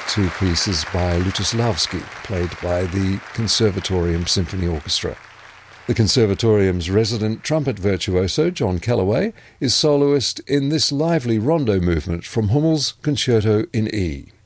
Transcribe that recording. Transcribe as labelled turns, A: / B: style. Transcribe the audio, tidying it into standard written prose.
A: two pieces by Lutosławski, played by the Conservatorium Symphony Orchestra. The Conservatorium's resident trumpet virtuoso, John Callaway, is soloist in this lively rondo movement from Hummel's Concerto in E.